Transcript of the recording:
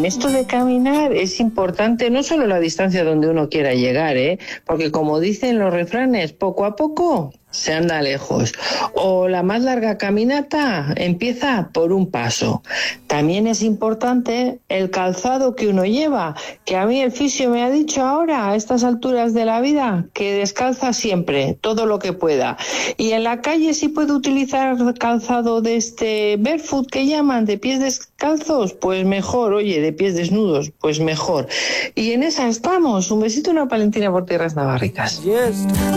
esto de caminar es importante no solo la distancia donde uno quiera llegar, porque como dicen los refranes, poco a poco se anda lejos. O la más larga caminata empieza por un paso. También es importante el calzado que uno lleva, que a mí el fisio me ha dicho ahora, a estas alturas de la vida, que descalza siempre, todo lo que pueda. Y en la calle si puedo utilizar calzado de este barefoot que llaman, de pies descalzos, pues mejor, oye, de pies desnudos, pues mejor. Y en esa estamos. Un besito y una palentina por tierras navarricas.